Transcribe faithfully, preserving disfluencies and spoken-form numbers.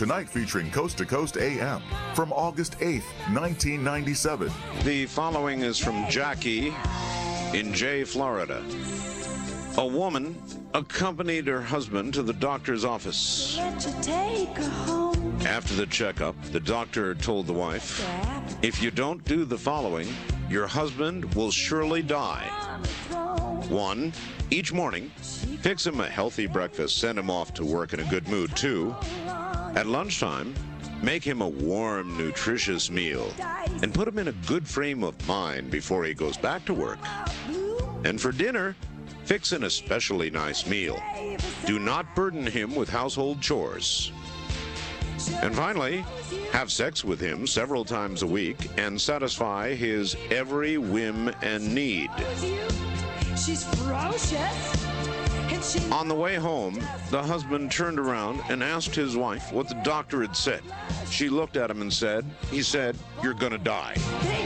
tonight featuring Coast to Coast A M from August eighth, nineteen ninety-seven. The following is from Jackie in Jay, Florida. A woman accompanied her husband to the doctor's office. After the checkup, the doctor told the wife, "If you don't do the following, your husband will surely die. One, each morning, fix him a healthy breakfast, send him off to work in a good mood. Two, at lunchtime, make him a warm, nutritious meal and put him in a good frame of mind before he goes back to work. And for dinner, fix an especially nice meal. Do not burden him with household chores. And finally, have sex with him several times a week and satisfy his every whim and need." She's ferocious. And she On the way home, the husband turned around and asked his wife what the doctor had said. She looked at him and said, "He said, you're gonna die."